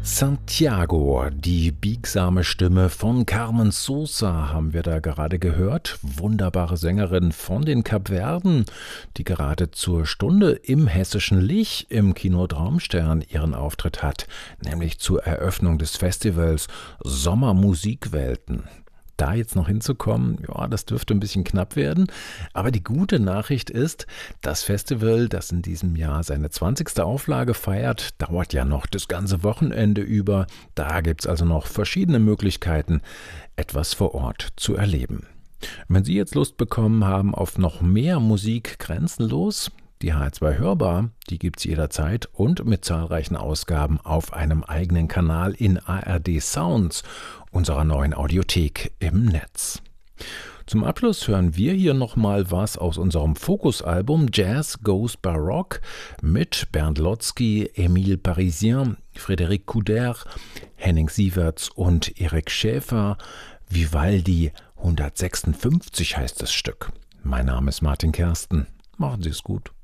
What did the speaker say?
Santiago, die biegsame Stimme von Carmen Sosa haben wir da gerade gehört. Wunderbare Sängerin von den Kapverden, die gerade zur Stunde im Hessischen Lich im Kino Traumstern ihren Auftritt hat, nämlich zur Eröffnung des Festivals Sommermusikwelten. Da jetzt noch hinzukommen, ja, das dürfte ein bisschen knapp werden. Aber die gute Nachricht ist, das Festival, das in diesem Jahr seine 20. Auflage feiert, dauert ja noch das ganze Wochenende über. Da gibt es also noch verschiedene Möglichkeiten, etwas vor Ort zu erleben. Wenn Sie jetzt Lust bekommen haben auf noch mehr Musik grenzenlos, die H2 Hörbar, die gibt's jederzeit und mit zahlreichen Ausgaben auf einem eigenen Kanal in ARD Sounds, unserer neuen Audiothek im Netz. Zum Abschluss hören wir hier nochmal was aus unserem Fokusalbum Jazz Goes Baroque mit Bernd Lotzky, Émile Parisien, Frédéric Couder, Henning Sieverts und Erik Schäfer. Vivaldi 156 heißt das Stück. Mein Name ist Martin Kersten. Machen Sie es gut.